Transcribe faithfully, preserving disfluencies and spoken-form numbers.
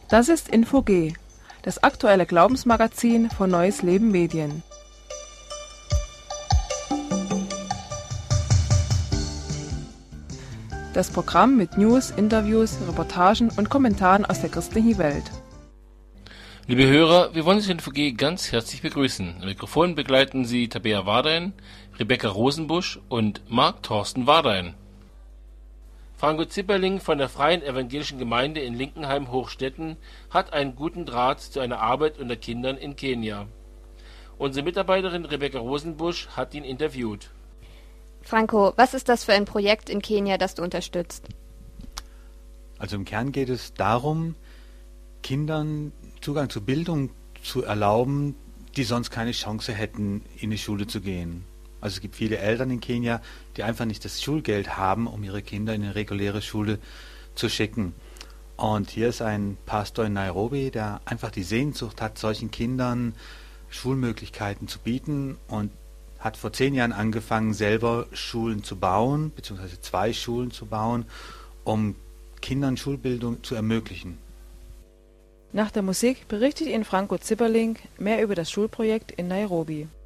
Das ist Info G, das aktuelle Glaubensmagazin von Neues Leben Medien. Das Programm mit News, Interviews, Reportagen und Kommentaren aus der christlichen Welt. Liebe Hörer, wir wollen Sie in Info G ganz herzlich begrüßen. Am Mikrofon begleiten Sie Tabea Wardein, Rebecca Rosenbusch und Marc Thorsten Wardein. Franco Zipperling von der Freien Evangelischen Gemeinde in Linkenheim-Hochstetten hat einen guten Draht zu einer Arbeit unter Kindern in Kenia. Unsere Mitarbeiterin Rebecca Rosenbusch hat ihn interviewt. Franco, was ist das für ein Projekt in Kenia, das du unterstützt? Also im Kern geht es darum, Kindern Zugang zu Bildung zu erlauben, die sonst keine Chance hätten, in die Schule zu gehen. Also es gibt viele Eltern in Kenia, die einfach nicht das Schulgeld haben, um ihre Kinder in eine reguläre Schule zu schicken. Und hier ist ein Pastor in Nairobi, der einfach die Sehnsucht hat, solchen Kindern Schulmöglichkeiten zu bieten und hat vor zehn Jahren angefangen, selber Schulen zu bauen, beziehungsweise zwei Schulen zu bauen, um Kindern Schulbildung zu ermöglichen. Nach der Musik berichtet Ihnen Franco Zipperling mehr über das Schulprojekt in Nairobi.